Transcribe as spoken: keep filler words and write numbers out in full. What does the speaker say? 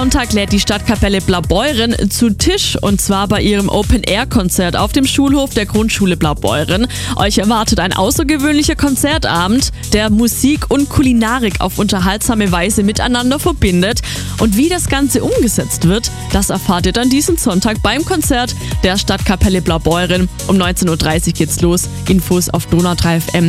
Sonntag lädt die Stadtkapelle Blaubeuren zu Tisch, und zwar bei ihrem Open-Air-Konzert auf dem Schulhof der Grundschule Blaubeuren. Euch erwartet ein außergewöhnlicher Konzertabend, der Musik und Kulinarik auf unterhaltsame Weise miteinander verbindet. Und wie das Ganze umgesetzt wird, das erfahrt ihr dann diesen Sonntag beim Konzert der Stadtkapelle Blaubeuren. Um neunzehn Uhr dreißig geht's los. Infos auf Donau drei F M.